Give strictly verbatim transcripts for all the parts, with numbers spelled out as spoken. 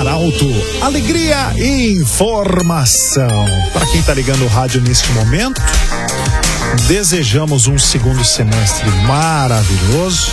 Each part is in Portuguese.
Arauto, alegria e informação. Para quem tá ligando o rádio neste momento, desejamos um segundo semestre maravilhoso,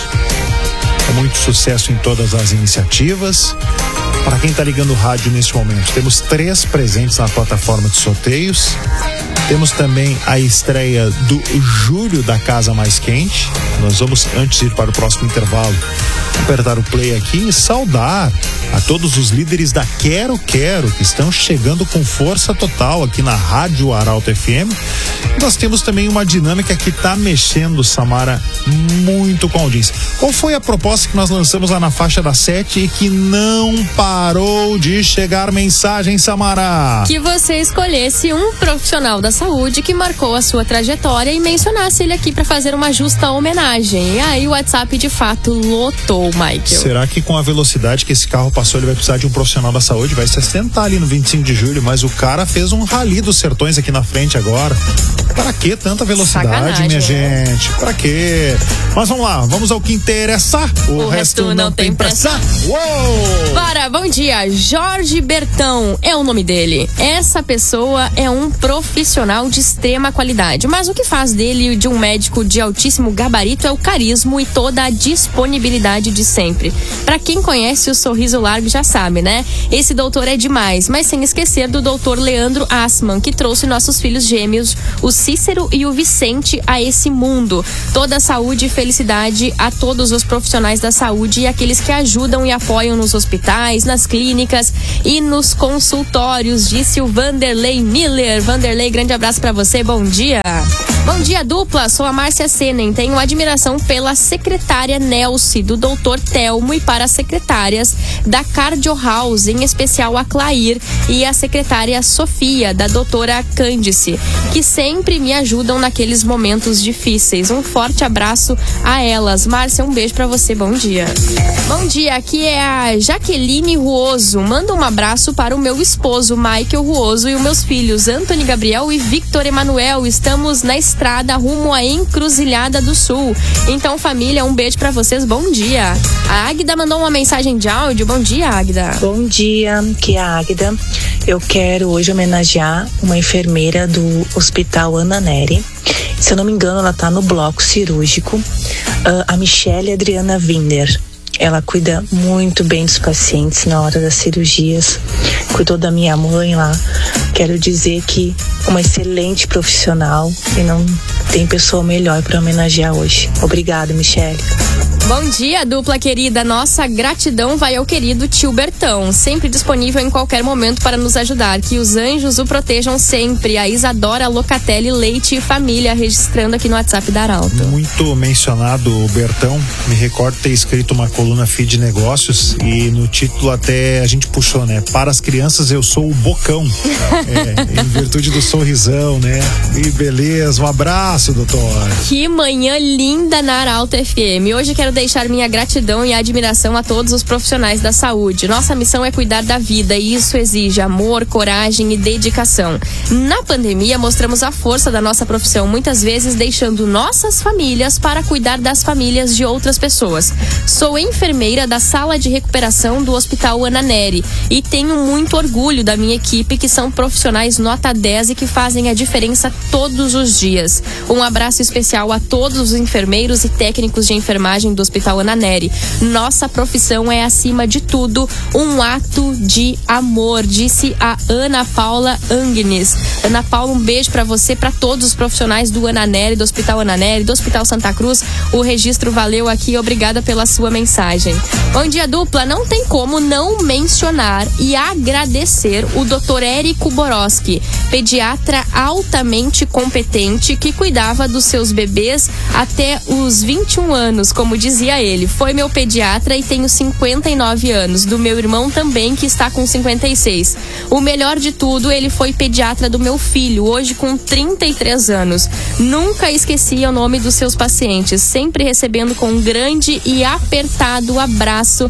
com muito sucesso em todas as iniciativas. Para quem tá ligando o rádio neste momento, temos três presentes na plataforma de sorteios. Temos também a estreia do Júlio da Casa Mais Quente. Nós vamos, antes de ir para o próximo intervalo, apertar o play aqui e saudar a todos os líderes da Quero Quero, que estão chegando com força total aqui na Rádio Arauto F M. Nós temos também uma dinâmica que está mexendo, Samara, muito com a audiência. Qual foi a proposta que nós lançamos lá na faixa das sete e que não parou de chegar mensagem, Samara? Que você escolhesse um profissional da saúde que marcou a sua trajetória e mencionasse ele aqui para fazer uma justa homenagem. E aí o WhatsApp de fato lotou, Michael. Será que com a velocidade que esse carro passou ele vai precisar de um profissional da saúde? Vai se assentar ali no vinte e cinco de julho, mas o cara fez um rally dos sertões aqui na frente agora. Para que tanta velocidade, Sacanagem, minha né? gente? Para quê? Mas vamos lá, vamos ao que interessa. O, o resto, resto não, não tem pressa. pressa. Uou! Para, bom dia. Jorge Bertão é o nome dele. Essa pessoa é um profissional de extrema qualidade, mas o que faz dele de um médico de altíssimo gabarito é o carisma e toda a disponibilidade de sempre. Para quem conhece o Sorriso Largo já sabe, né? Esse doutor é demais, mas sem esquecer do doutor Leandro Assmann, que trouxe nossos filhos gêmeos, o Cícero e o Vicente, a esse mundo. Toda a saúde e felicidade a todos os profissionais da saúde e aqueles que ajudam e apoiam nos hospitais, nas clínicas e nos consultórios, disse o Vanderlei Miller. Vanderlei, grande abraço pra você, bom dia. Bom dia, dupla, sou a Márcia Senen, tenho admiração pela secretária Nelce, do doutor Telmo, e para as secretárias da Cardio House, em especial a Clair, e a secretária Sofia, da doutora Cândice, que sempre me ajudam naqueles momentos difíceis. Um forte abraço a elas. Márcia, um beijo pra você, bom dia. Bom dia, aqui é a Jaqueline Ruoso. Manda um abraço para o meu esposo, Michael Ruoso, e os meus filhos, Antônio Gabriel e Victor Emanuel. Estamos na estrada rumo à Encruzilhada do Sul. Então, família, um beijo pra vocês, bom dia. A Águida mandou uma mensagem de áudio. Bom dia, Águida. Bom dia, que é a Águida. Eu quero hoje homenagear uma enfermeira do Hospital Ana Nery. Se eu não me engano, ela tá no bloco cirúrgico. Uh, a Michele Adriana Winder. Ela cuida muito bem dos pacientes na hora das cirurgias. Cuidou da minha mãe lá. Quero dizer que uma excelente profissional e não tem pessoa melhor para homenagear hoje. Obrigada, Michele. Bom dia, dupla querida. Nossa gratidão vai ao querido tio Bertão, sempre disponível em qualquer momento para nos ajudar. Que os anjos o protejam sempre. A Isadora Locatelli Leite e família, registrando aqui no WhatsApp da Arauto. Muito mencionado o Bertão. Me recordo ter escrito uma coluna Feed Negócios e no título até a gente puxou, né? Para as crianças eu sou o Bocão. É, em virtude do sorrisão, né? E beleza, um abraço, doutor. Que manhã linda na Arauto F M. Hoje quero deixar minha gratidão e admiração a todos os profissionais da saúde. Nossa missão é cuidar da vida e isso exige amor, coragem e dedicação. Na pandemia, mostramos a força da nossa profissão, muitas vezes deixando nossas famílias para cuidar das famílias de outras pessoas. Sou enfermeira da sala de recuperação do Hospital Ana Nery e tenho muito orgulho da minha equipe, que são profissionais nota dez e que fazem a diferença todos os dias. Um abraço especial a todos os enfermeiros e técnicos de enfermagem do Hospital Ana Nery. Nossa profissão é, acima de tudo, um ato de amor, disse a Ana Paula Agnes. Ana Paula, um beijo pra você, pra todos os profissionais do Ana Nery, do Hospital Ana Nery, do Hospital Santa Cruz. O registro valeu aqui, obrigada pela sua mensagem. Bom dia, dupla. Não tem como não mencionar e agradecer o doutor Érico Boroski, pediatra altamente competente que cuidava dos seus bebês até os vinte e um anos, como dizia ele. Foi meu pediatra e tenho cinquenta e nove anos, do meu irmão também, que está com cinquenta e seis. O melhor de tudo, ele foi pediatra do meu filho, hoje com trinta e três anos. Nunca esquecia o nome dos seus pacientes, sempre recebendo com um grande e apertado abraço.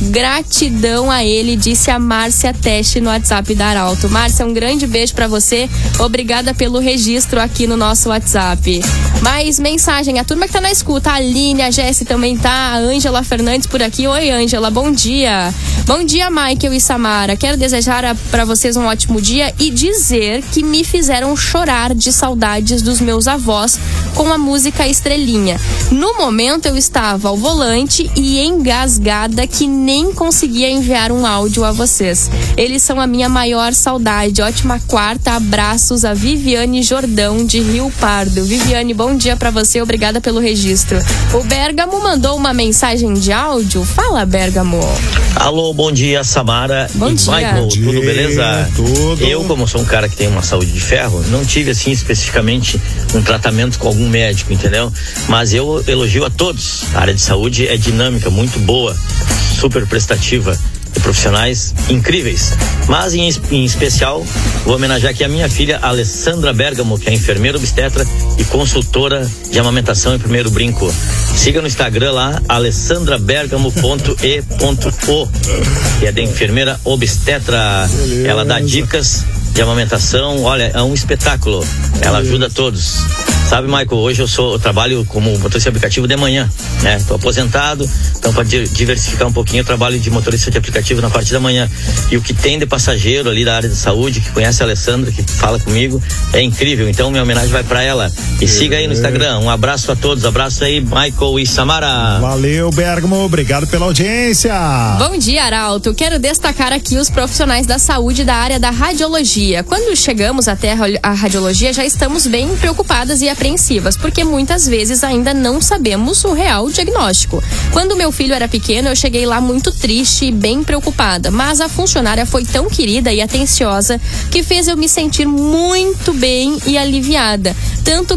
Gratidão a ele, disse a Márcia Teste no WhatsApp da Arauto. Márcia, um grande beijo pra você. Obrigada pelo registro aqui no nosso WhatsApp. Mais mensagem, a turma que tá na escuta, a Aline, a Jéssica também tá, a Ângela Fernandes por aqui. Oi, Ângela, bom dia. Bom dia, Michael e Samara. Quero desejar para vocês um ótimo dia e dizer que me fizeram chorar de saudades dos meus avós com a música Estrelinha. No momento eu estava ao volante e engasgada que nem conseguia enviar um áudio a vocês. Eles são a minha maior saudade. Ótima quarta. Abraços a Viviane Jordão de Rio Pardo. Viviane, bom dia para você. Obrigada pelo registro. O Bergamo mandou uma mensagem de áudio. Fala, Bergamo. Alô, bom dia, Samara bom e dia. Michael, bom dia, tudo beleza? Tudo. Eu, como sou um cara que tem uma saúde de ferro, não tive assim especificamente um tratamento com algum médico, entendeu? Mas eu elogio a todos. A área de saúde é dinâmica, muito boa, super prestativa. Profissionais incríveis, mas em, em especial vou homenagear aqui a minha filha Alessandra Bergamo, que é enfermeira obstetra e consultora de amamentação em primeiro brinco. Siga no Instagram lá, alessandra bergamo ponto e ponto o, que é da enfermeira obstetra. Beleza. Ela dá dicas de amamentação, olha, é um espetáculo, ela ajuda todos. Sabe, Michael, hoje eu sou, eu trabalho como motorista de aplicativo de manhã, né? Tô aposentado, então para diversificar um pouquinho eu trabalho de motorista de aplicativo na parte da manhã. E o que tem de passageiro ali da área de saúde, que conhece a Alessandra, que fala comigo, é incrível. Então minha homenagem vai para ela. E siga aí no Instagram. Um abraço a todos, abraço aí, Michael e Samara. Valeu, Bergamo, obrigado pela audiência. Bom dia, Arauto. Quero destacar aqui os profissionais da saúde da área da radiologia. Quando chegamos até a radiologia, já estamos bem preocupadas e apreensivas, porque muitas vezes ainda não sabemos o real diagnóstico. Quando meu filho era pequeno, eu cheguei lá muito triste e bem preocupada, mas a funcionária foi tão querida e atenciosa que fez eu me sentir muito bem e aliviada. Tanto